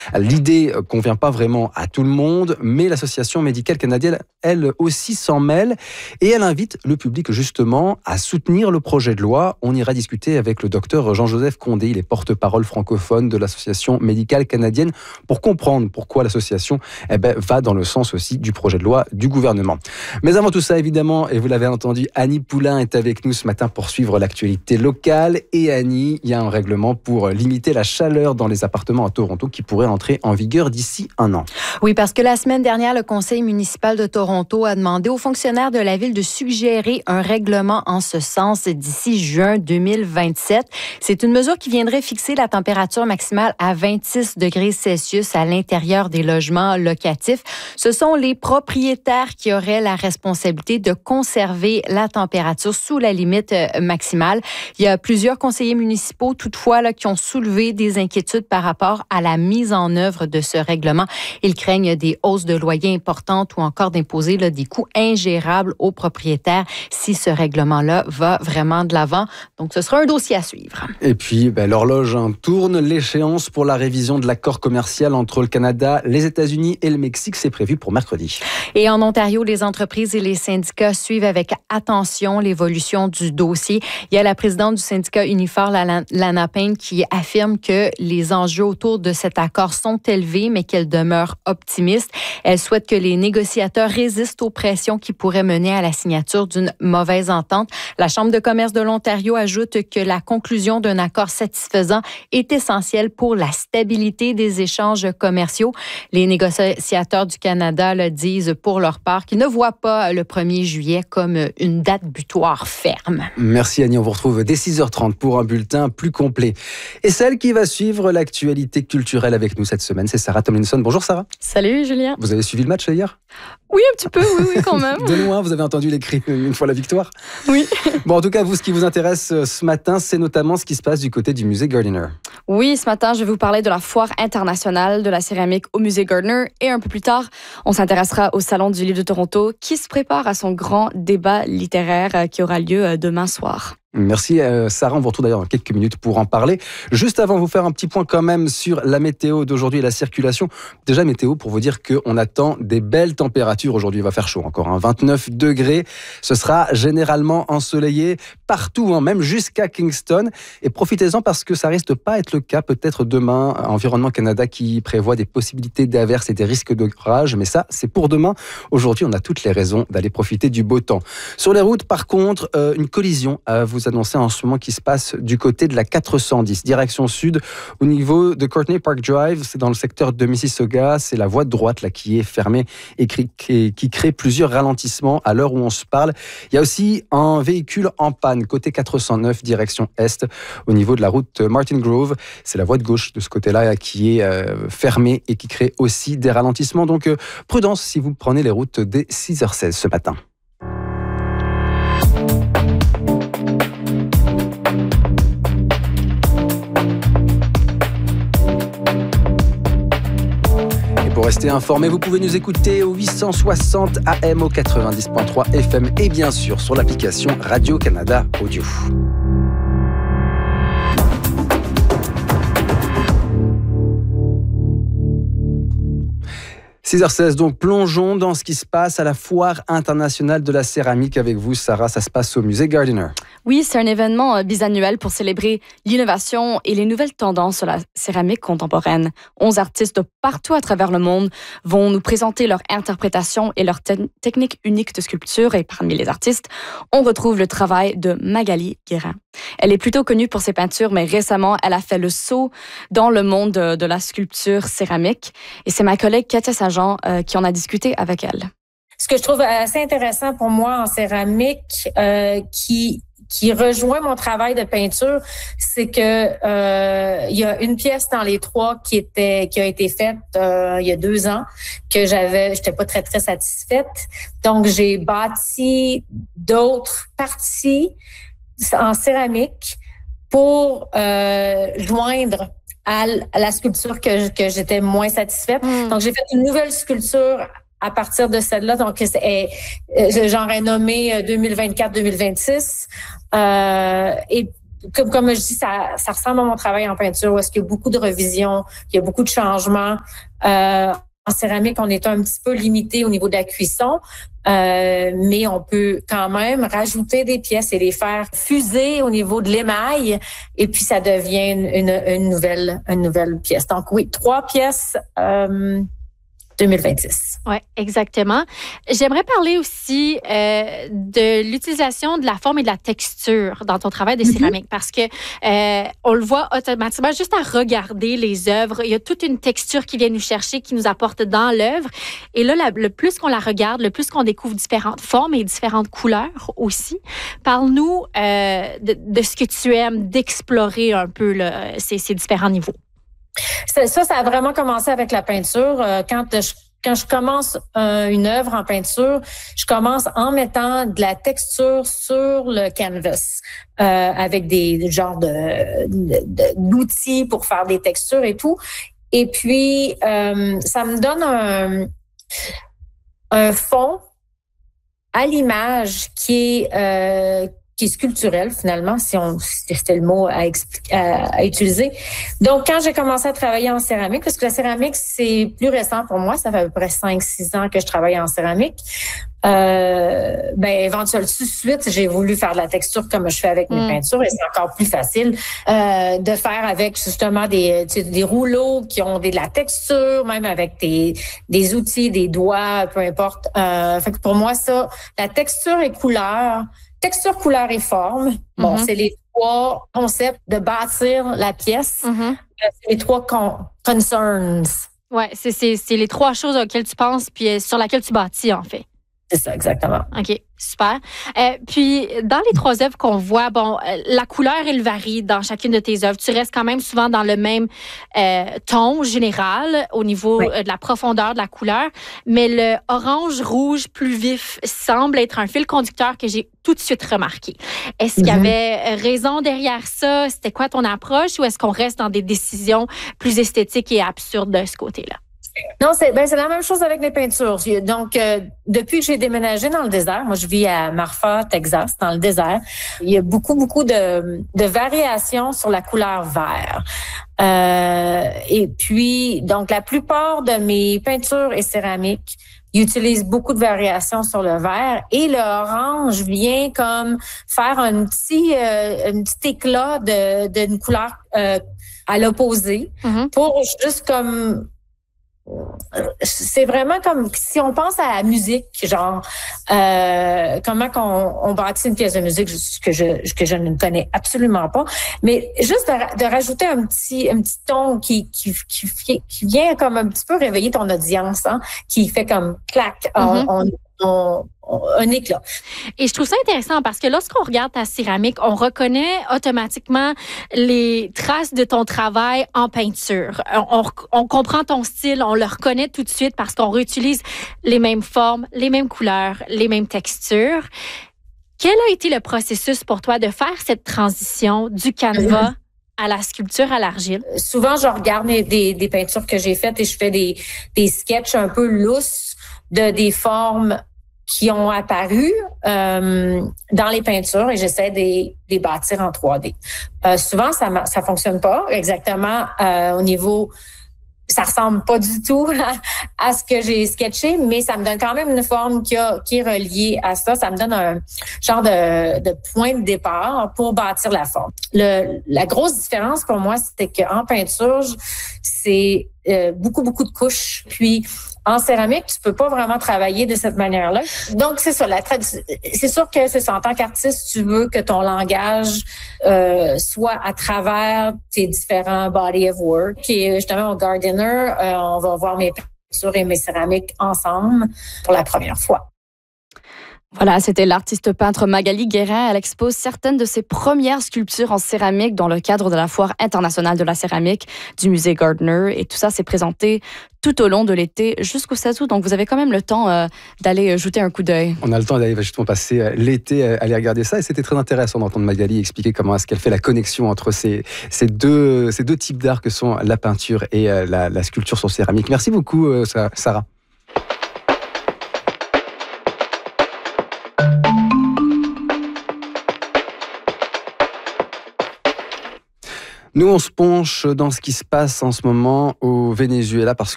L'idée convient pas vraiment à tout le monde, mais l'Association médicale canadienne, elle aussi s'en mêle et elle invite le public justement à soutenir le projet de loi. On ira discuter avec le docteur Jean-Joseph Condé, il est porte-parole francophone de l'Association médicale canadienne pour comprendre pourquoi l'association va dans le sens aussi du projet de loi du gouvernement. Mais avant tout ça, évidemment, et vous l'avez entendu, Annie Poulain est avec nous ce matin pour suivre l'actualité locale. Et Annie, il y a un règlement pour limiter la chaleur dans les appartements à Toronto qui pourrait entrer en vigueur d'ici un an. Oui, parce que la semaine dernière, le Conseil municipal de Toronto a demandé aux fonctionnaires de la ville de suggérer un règlement en ce sens d'ici juin 2027. C'est une mesure qui viendrait fixer la température maximale à 26 degrés Celsius à l'intérieur des logements locatifs. Ce sont les propriétaires qui auraient la responsabilité de conserver la température sous la limite maximale. Il y a plusieurs conseillers municipaux, toutefois, qui ont soulevé des inquiétudes par rapport à la mise en œuvre de ce règlement. Ils craignent des hausses de loyers importantes ou encore d'imposer des coûts ingérables aux propriétaires si ce règlement-là va vraiment de l'avant. Donc, ce sera un dossier à suivre. Et puis, l'horloge tourne. L'échéance pour la révision de l'accord commercial entre le Canada, les États-Unis et le Mexique, c'est prévu pour mercredi. Et en Ontario, les entreprises et les syndicats suivent avec attention l'évolution du dossier. Il y a la présidente du syndicat Unifor, Lana Payne, qui affirme que les enjeux autour de cet accord sont élevés, mais qu'elle demeure optimiste. Elle souhaite que les négociateurs résistent aux pressions qui pourraient mener à la signature d'une mauvaise entente. La Chambre de commerce de l'Ontario ajoute que la conclusion d'un accord satisfaisant est essentielle pour la stabilité des échanges commerciaux. Les négociateurs du Canada le disent pour leur part qu'ils ne voient pas le 1er juillet comme une date butoir ferme. Merci Annie, on vous retrouve dès 6h30 pour un bulletin plus complet. Et celle qui va suivre l'actualité culturelle avec nous cette semaine, c'est Sarah Tomlinson. Bonjour Sarah. Salut Julien. Vous avez suivi le match hier ? Oui, un petit peu, oui, quand même. De loin, vous avez entendu les cris une fois la victoire ? Oui. Bon, en tout cas, vous, ce qui vous intéresse ce matin, c'est notamment ce qui se passe du côté du musée Gardiner. Oui, ce matin, je vais vous parler de la foire internationale de la céramique au musée Gardiner. Et un peu plus tard, on s'intéressera au Salon du livre de Toronto qui se prépare à son grand débat littéraire qui aura lieu demain soir. Merci Sarah, on vous retrouve d'ailleurs dans quelques minutes pour en parler. Juste avant, vous faire un petit point quand même sur la météo d'aujourd'hui et la circulation. Déjà météo pour vous dire qu'on attend des belles températures aujourd'hui. Il va faire chaud encore, 29 degrés. Ce sera généralement ensoleillé partout, même jusqu'à Kingston. Et profitez-en parce que ça risque pas être le cas peut-être demain. Environnement Canada qui prévoit des possibilités d'averses et des risques d'orage. Mais ça, c'est pour demain. Aujourd'hui, on a toutes les raisons d'aller profiter du beau temps. Sur les routes, par contre, une collision à vous annoncer en ce moment qui se passe du côté de la 410, direction sud, au niveau de Courtney Park Drive. C'est dans le secteur de Mississauga. C'est la voie de droite qui est fermée et qui crée plusieurs ralentissements à l'heure où on se parle. Il y a aussi un véhicule en panne côté 409, direction est, au niveau de la route Martin Grove. C'est la voie de gauche de ce côté-là qui est fermée et qui crée aussi des ralentissements. Donc prudence si vous prenez les routes dès 6h16 ce matin. Pour rester informé, vous pouvez nous écouter au 860 AM, au 90.3 FM et bien sûr sur l'application Radio-Canada Audio. « 6h16, donc plongeons dans ce qui se passe à la Foire internationale de la céramique avec vous, Sarah. Ça se passe au musée Gardiner. Oui, c'est un événement bisannuel pour célébrer l'innovation et les nouvelles tendances sur la céramique contemporaine. 11 artistes de partout à travers le monde vont nous présenter leur interprétation et leur technique unique de sculpture. Et parmi les artistes, on retrouve le travail de Magali Guérin. Elle est plutôt connue pour ses peintures, mais récemment, elle a fait le saut dans le monde de la sculpture céramique. Et c'est ma collègue Katia Saint-Jean qui en a discuté avec elle. Ce que je trouve assez intéressant pour moi en céramique, qui rejoint mon travail de peinture, c'est que il y a une pièce dans les trois qui a été faite il y a 2 ans que j'étais pas très satisfaite. Donc j'ai bâti d'autres parties en céramique pour joindre à la sculpture que j'étais moins satisfaite. Donc j'ai fait une nouvelle sculpture à partir de celle-là. Donc j'en ai nommé 2024-2026. Et comme je dis, ça ressemble à mon travail en peinture, où est-ce qu'il y a beaucoup de revisions, il y a beaucoup de changements. En céramique, on est un petit peu limité au niveau de la cuisson, mais on peut quand même rajouter des pièces et les faire fuser au niveau de l'émail, et puis ça devient une nouvelle pièce. Donc oui, 3 pièces 2026. Oui, exactement. J'aimerais parler aussi de l'utilisation de la forme et de la texture dans ton travail de céramique, parce que on le voit automatiquement juste à regarder les œuvres. Il y a toute une texture qui vient nous chercher, qui nous apporte dans l'œuvre. Et là, le plus qu'on la regarde, le plus qu'on découvre différentes formes et différentes couleurs aussi. Parle-nous de ce que tu aimes, d'explorer un peu là, ces différents niveaux. Ça a vraiment commencé avec la peinture. Quand je commence une œuvre en peinture, je commence en mettant de la texture sur le canvas avec des genres d'outils pour faire des textures et tout. Et puis, ça me donne un fond à l'image qui est sculpturel, finalement, si c'était le mot à utiliser. Donc, quand j'ai commencé à travailler en céramique, parce que la céramique, c'est plus récent pour moi, ça fait à peu près 5-6 ans que je travaille en céramique, éventuellement, tout de suite, j'ai voulu faire de la texture comme je fais avec mes peintures, et c'est encore plus facile de faire avec justement des rouleaux qui ont de la texture, même avec des outils, des doigts, peu importe. Fait que pour moi, ça, la texture et couleur, couleur et forme. Bon, c'est les 3 concepts de bâtir la pièce. C'est les 3 concerns. Oui, c'est les 3 choses auxquelles tu penses puis sur laquelle tu bâtis, en fait. C'est ça, exactement. OK, super. Puis, dans les 3 œuvres qu'on voit, la couleur, elle varie dans chacune de tes œuvres. Tu restes quand même souvent dans le même ton général au niveau de la profondeur de la couleur, mais le orange-rouge plus vif semble être un fil conducteur que j'ai tout de suite remarqué. Est-ce qu'il y avait raison derrière ça? C'était quoi ton approche, ou est-ce qu'on reste dans des décisions plus esthétiques et absurdes de ce côté-là? Non, c'est la même chose avec les peintures. Donc, depuis que j'ai déménagé dans le désert, moi je vis à Marfa, Texas, dans le désert, il y a beaucoup de variations sur la couleur vert. Et puis, donc la plupart de mes peintures et céramiques, ils utilisent beaucoup de variations sur le vert, et le orange vient comme faire un petit éclat d'une couleur à l'opposé, pour juste comme... C'est vraiment comme si on pense à la musique, genre comment qu'on bâtit une pièce de musique que je ne connais absolument pas, mais juste de rajouter un petit ton qui vient comme un petit peu réveiller ton audience, hein, qui fait comme clac, un éclat. Et je trouve ça intéressant parce que lorsqu'on regarde ta céramique, on reconnaît automatiquement les traces de ton travail en peinture. On comprend ton style, on le reconnaît tout de suite parce qu'on réutilise les mêmes formes, les mêmes couleurs, les mêmes textures. Quel a été le processus pour toi de faire cette transition du canevas à la sculpture à l'argile? Souvent, je regarde des peintures que j'ai faites et je fais des sketchs un peu lousses de des formes qui ont apparu dans les peintures, et j'essaie de les bâtir en 3D. Souvent, ça fonctionne pas exactement au niveau... Ça ressemble pas du tout à ce que j'ai sketché, mais ça me donne quand même une forme qui est reliée à ça. Ça me donne un genre de point de départ pour bâtir la forme. La grosse différence pour moi, c'était qu'en peinture, c'est beaucoup de couches. Puis en céramique, tu peux pas vraiment travailler de cette manière-là. Donc, c'est ça. C'est sûr que c'est ça. En tant qu'artiste, tu veux que ton langage soit à travers tes différents body of work. Et justement, au Gardiner, on va voir mes peintures et mes céramiques ensemble pour la première fois. Voilà, c'était l'artiste peintre Magali Guérin. Elle expose certaines de ses premières sculptures en céramique dans le cadre de la Foire internationale de la céramique du musée Gardiner. Et tout ça s'est présenté tout au long de l'été jusqu'au 16 août. Donc, vous avez quand même le temps d'aller jeter un coup d'œil. On a le temps d'aller justement passer l'été à aller regarder ça. Et c'était très intéressant d'entendre Magali expliquer comment est-ce qu'elle fait la connexion entre ces deux types d'art que sont la peinture et la sculpture sur céramique. Merci beaucoup, Sarah. Nous, on se penche dans ce qui se passe en ce moment au Venezuela parce